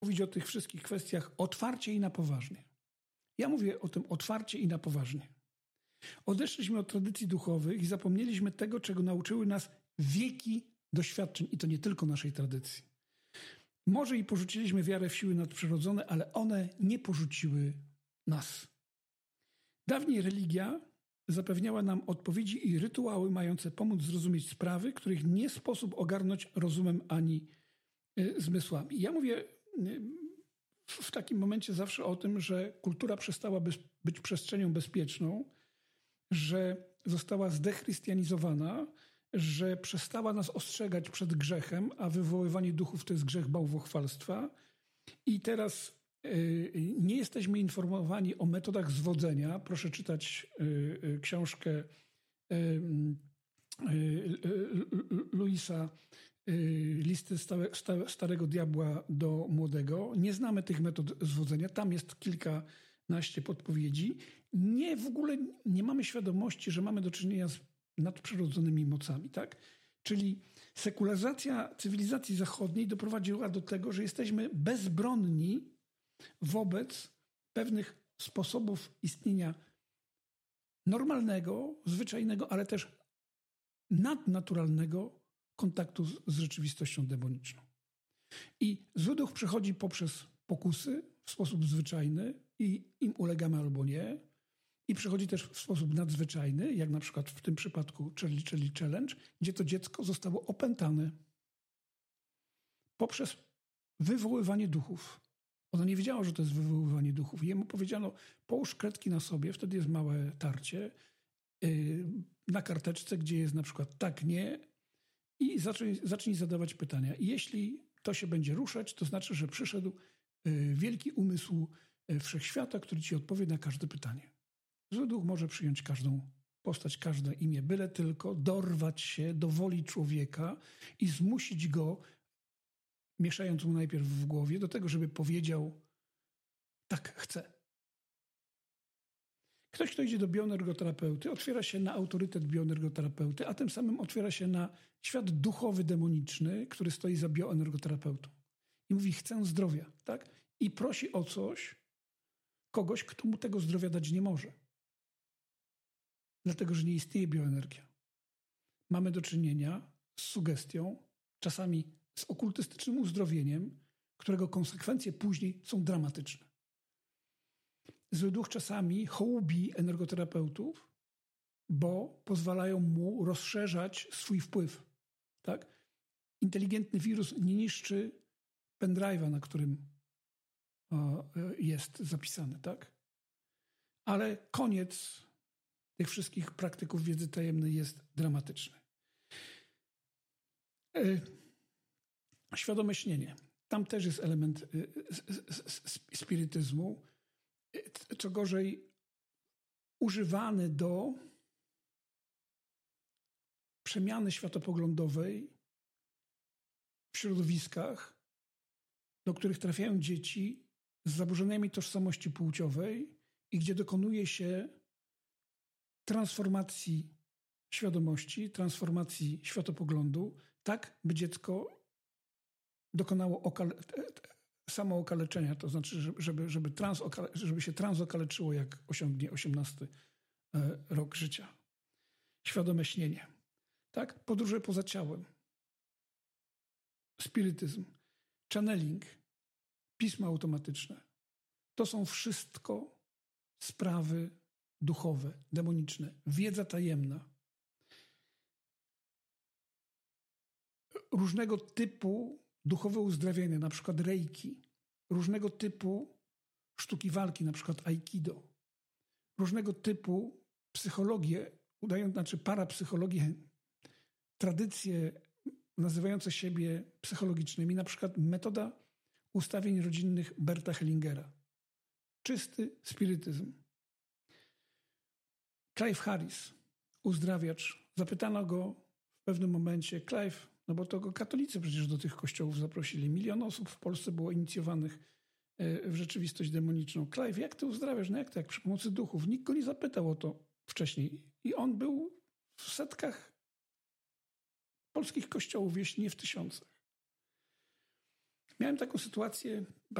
mówić o tych wszystkich kwestiach otwarcie i na poważnie. Ja mówię o tym otwarcie i na poważnie. Odeszliśmy od tradycji duchowych i zapomnieliśmy tego, czego nauczyły nas wieki doświadczeń i to nie tylko naszej tradycji. Może i porzuciliśmy wiarę w siły nadprzyrodzone, ale one nie porzuciły nas. Dawniej religia zapewniała nam odpowiedzi i rytuały mające pomóc zrozumieć sprawy, których nie sposób ogarnąć rozumem ani zmysłami. Ja mówię w takim momencie zawsze o tym, że kultura przestała być przestrzenią bezpieczną, że została zdechrystianizowana, że przestała nas ostrzegać przed grzechem, a wywoływanie duchów to jest grzech bałwochwalstwa. I teraz nie jesteśmy informowani o metodach zwodzenia. Proszę czytać książkę Luisa, Listy starego diabła do młodego. Nie znamy tych metod zwodzenia. Tam jest kilkanaście podpowiedzi. W ogóle nie mamy świadomości, że mamy do czynienia z nadprzyrodzonymi mocami, tak? Czyli sekularyzacja cywilizacji zachodniej doprowadziła do tego, że jesteśmy bezbronni wobec pewnych sposobów istnienia normalnego, zwyczajnego, ale też nadnaturalnego kontaktu z rzeczywistością demoniczną. I zły duch przychodzi poprzez pokusy w sposób zwyczajny i im ulegamy albo nie. I przychodzi też w sposób nadzwyczajny, jak na przykład w tym przypadku Charlie Challenge, gdzie to dziecko zostało opętane poprzez wywoływanie duchów. Ona nie wiedziała, że to jest wywoływanie duchów. Jemu powiedziano, połóż kredki na sobie, wtedy jest małe tarcie, na karteczce, gdzie jest na przykład tak, nie i zacznij zadawać pytania. I jeśli to się będzie ruszać, to znaczy, że przyszedł wielki umysł wszechświata, który ci odpowie na każde pytanie. Zły duch może przyjąć każdą postać, każde imię, byle tylko dorwać się do woli człowieka i zmusić go, mieszając mu najpierw w głowie, do tego, żeby powiedział tak chcę. Ktoś, kto idzie do bioenergoterapeuty, otwiera się na autorytet bioenergoterapeuty, a tym samym otwiera się na świat duchowy, demoniczny, który stoi za bioenergoterapeutą. I mówi, chcę zdrowia, tak? I prosi o coś, kogoś, kto mu tego zdrowia dać nie może. Dlatego, że nie istnieje bioenergia. Mamy do czynienia z sugestią, czasami z okultystycznym uzdrowieniem, którego konsekwencje później są dramatyczne. Zły duch czasami hołubi energoterapeutów, bo pozwalają mu rozszerzać swój wpływ. Tak? Inteligentny wirus nie niszczy pendrive'a, na którym jest zapisany. Tak? Ale koniec tych wszystkich praktyków wiedzy tajemnej jest dramatyczny. Świadome śnienie. Tam też jest element spirytyzmu. Co gorzej, używany do przemiany światopoglądowej w środowiskach, do których trafiają dzieci z zaburzeniami tożsamości płciowej i gdzie dokonuje się transformacji świadomości, transformacji światopoglądu, tak by dziecko dokonało samookaleczenia, to znaczy, żeby się tranzokaleczyło, jak osiągnie 18 rok życia. Świadome śnienie. Tak? Podróże poza ciałem. Spirytyzm. Channeling. Pisma automatyczne. To są wszystko sprawy duchowe, demoniczne. Wiedza tajemna. Różnego typu duchowe uzdrawiania, na przykład reiki, różnego typu sztuki walki, na przykład aikido, różnego typu psychologię, parapsychologię, tradycje nazywające siebie psychologicznymi, na przykład metoda ustawień rodzinnych Berta Hellingera. Czysty spirytyzm. Clive Harris, uzdrawiacz, zapytano go w pewnym momencie, Clive, no bo to go katolicy przecież do tych kościołów zaprosili. 1 milion osób w Polsce było inicjowanych w rzeczywistość demoniczną. Clive, jak ty uzdrawiasz? No jak to? Jak przy pomocy duchów. Nikt go nie zapytał o to wcześniej. I on był w setkach polskich kościołów, jeśli nie w tysiącach. Miałem taką sytuację